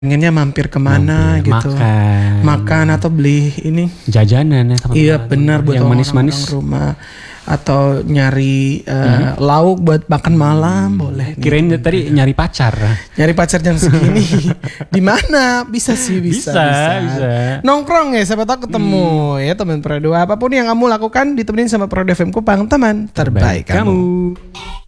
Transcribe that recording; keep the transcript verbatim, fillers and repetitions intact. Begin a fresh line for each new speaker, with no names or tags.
pengennya mampir kemana
Mampir,
gitu,
makan.
makan atau beli ini
Jajanan ya teman-teman.
iya benar buat
yang
orang-
manis-manis.
orang rumah atau nyari uh, lauk buat makan malam boleh nih.
Kirain tadi nyari pacar.
Nyari pacar jam segini di mana bisa sih bisa,
Bisa, bisa.
nongkrong ya siapa tahu ketemu ya teman Pro dua apapun yang kamu lakukan ditemenin sama Pro F M Kupang teman terbaik kamu.
kamu.